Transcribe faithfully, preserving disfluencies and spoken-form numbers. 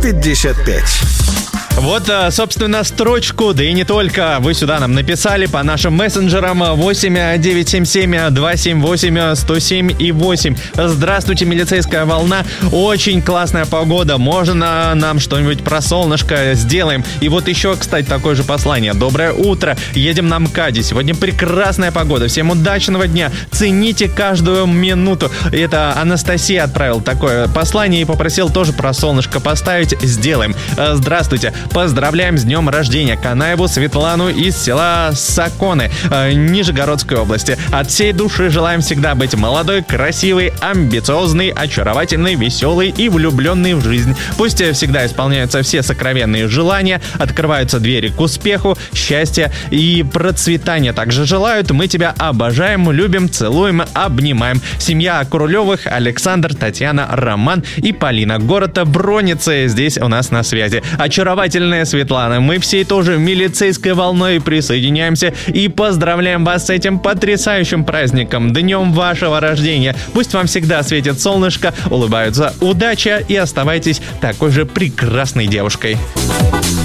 пятьдесят пять. Вот, собственно, строчку, да и не только, вы сюда нам написали по нашим мессенджерам восемь девятьсот семьдесят семь двести семьдесят восемь сто семь и восемь. Здравствуйте, милицейская волна. Очень классная погода. Можно нам что-нибудь про солнышко сделаем? И вот еще, кстати, такое же послание. Доброе утро. Едем на МКАДе. Сегодня прекрасная погода. Всем удачного дня. Цените каждую минуту. Это Анастасия отправила такое послание и попросил тоже про солнышко поставить. Сделаем. Здравствуйте. Поздравляем с днем рождения Канаеву Светлану из села Саконы, э, Нижегородской области. От всей души желаем всегда быть молодой, красивой, амбициозной, очаровательной, веселой и влюбленной в жизнь. Пусть всегда исполняются все сокровенные желания, открываются двери к успеху, счастья и процветания. Также желают. Мы тебя обожаем, любим, целуем, обнимаем. Семья Курулевых: Александр, Татьяна, Роман и Полина. Город Броницы здесь у нас на связи. Очаровательная Светлана, мы всей тоже милицейской волной присоединяемся и поздравляем вас с этим потрясающим праздником, днем вашего рождения. Пусть вам всегда светит солнышко, улыбаются удача, и оставайтесь такой же прекрасной девушкой.